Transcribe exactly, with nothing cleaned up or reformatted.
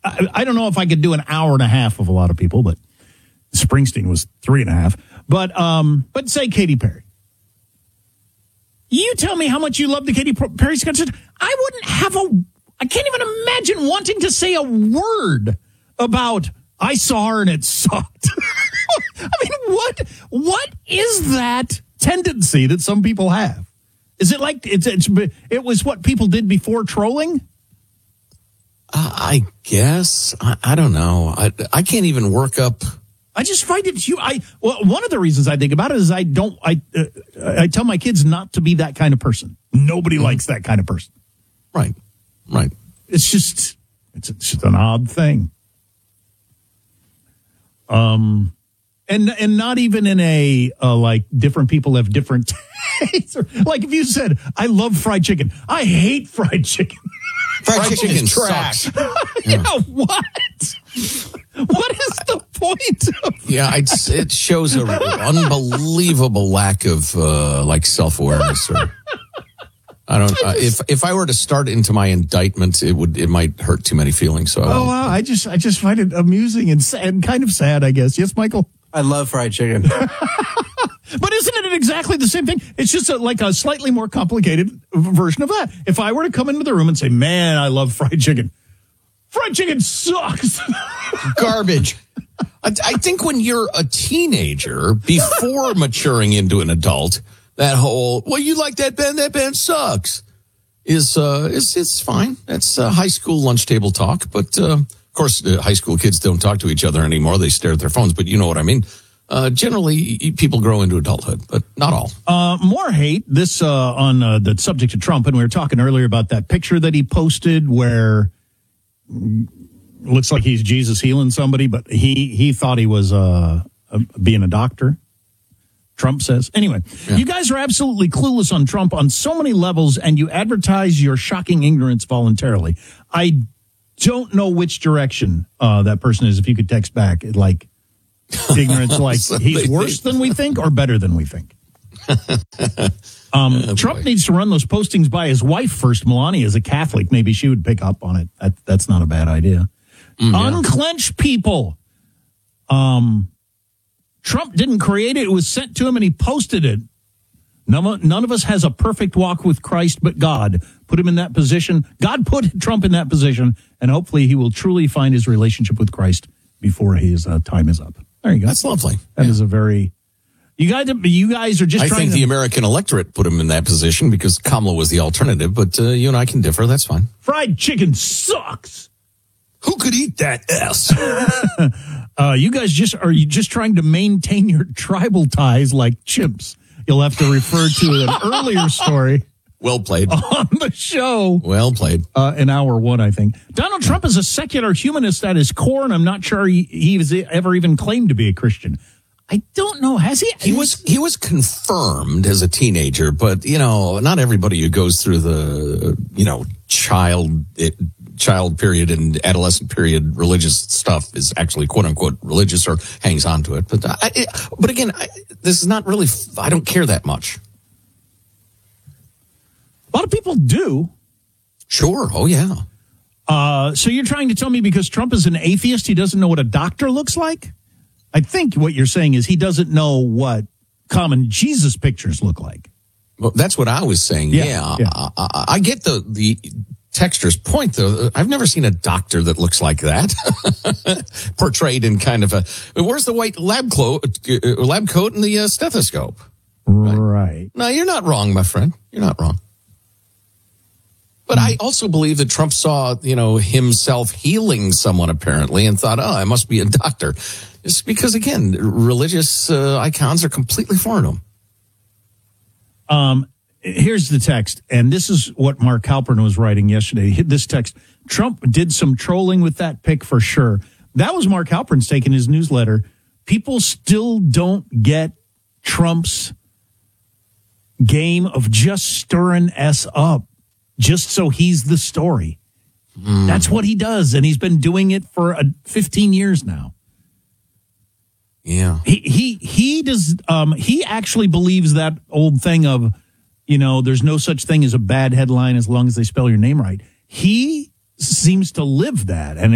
I, I don't know if I could do an hour and a half of a lot of people, but Springsteen was three and a half. But um, but say Katy Perry. You tell me how much you love the Katy Perry concert. I wouldn't have a. I can't even imagine wanting to say a word about I saw her and it sucked. I mean, what what is that tendency that some people have? Is it like it's, it's it was what people did before trolling? Uh, I guess I, I don't know. I I can't even work up. I just find it you. I well, one of the reasons I think about it is I don't. I uh, I tell my kids not to be that kind of person. Nobody mm-hmm. likes that kind of person. Right, right. It's just it's, it's just an odd thing. Um, and and not even in a uh, like different people have different tastes. Like if you said I love fried chicken, I hate fried chicken. Fried, fried chicken, chicken sucks. yeah. yeah, what? What is the point of Yeah, it's, it shows an unbelievable lack of uh, like self-awareness. Or I don't. Uh, if if I were to start into my indictment, it would it might hurt too many feelings. So I oh, wow, I just I just find it amusing and sad, and kind of sad, I guess. Yes, Michael. I love fried chicken. But isn't it exactly the same thing? It's just a, like a slightly more complicated version of that. If I were to come into the room and say, man, I love fried chicken. Fried chicken sucks. Garbage. I, I think when you're a teenager, before maturing into an adult, that whole, well, you like that band, that band sucks, is, uh, is, it's fine. That's uh, high school lunch table talk. But, uh, of course, uh, high school kids don't talk to each other anymore. They stare at their phones, but you know what I mean. Uh, generally, people grow into adulthood, but not all. Uh, more hate, this uh, on uh, the subject of Trump, and we were talking earlier about that picture that he posted where looks like he's Jesus healing somebody, but he, he thought he was uh, uh, being a doctor, Trump says. Anyway, yeah. You guys are absolutely clueless on Trump on so many levels, and you advertise your shocking ignorance voluntarily. I don't know which direction uh, that person is. If you could text back, like... ignorance, like he's worse than we think or better than we think. Um, oh, Trump boy. needs to run those postings by his wife first. Melania is a Catholic. Maybe she would pick up on it. That, that's not a bad idea. Mm, yeah. Unclench people. Um, Trump didn't create it. It was sent to him and he posted it. None, none of us has a perfect walk with Christ, but God put him in that position. God put Trump in that position, and hopefully he will truly find his relationship with Christ before his uh, time is up. There you go. That's lovely. That yeah. is a very... You guys, you guys are just I trying think to... the American electorate put him in that position because Kamala was the alternative, but uh, you and I can differ. That's fine. Fried chicken sucks. Who could eat that S? uh, you guys just... Are you just trying to maintain your tribal ties like chimps? You'll have to refer to an earlier story... Well played. On the show. Well played. Uh, in hour one, I think. Donald Trump is a secular humanist at his core, and I'm not sure he, he was ever even claimed to be a Christian. I don't know. Has he? He was he was confirmed as a teenager, but, you know, not everybody who goes through the, you know, child it, child period and adolescent period religious stuff is actually, quote unquote, religious or hangs on to it. But, I, it, but again, I, this is not really, I don't care that much. A lot of people do. Sure. Oh, yeah. Uh, so you're trying to tell me because Trump is an atheist, he doesn't know what a doctor looks like? I think what you're saying is he doesn't know what common Jesus pictures look like. Well, that's what I was saying. Yeah. yeah. yeah. I, I, I get the, the texter's point, though. I've never seen a doctor that looks like that. Portrayed in kind of a, where's the white lab, clo- uh, lab coat and the uh, stethoscope? Right. right. No, you're not wrong, my friend. You're not wrong. But I also believe that Trump saw, you know, himself healing someone apparently and thought, oh, I must be a doctor. It's because, again, religious uh, icons are completely foreign to him. Um, here's the text, and this is what Mark Halpern was writing yesterday. This text, Trump did some trolling with that pic for sure. That was Mark Halpern's take in his newsletter. People still don't get Trump's game of just stirring S up. Just so he's the story. Mm. That's what he does, and he's been doing it for uh, fifteen years now. Yeah. He he he does um he actually believes that old thing of, you know, there's no such thing as a bad headline as long as they spell your name right. He seems to live that, and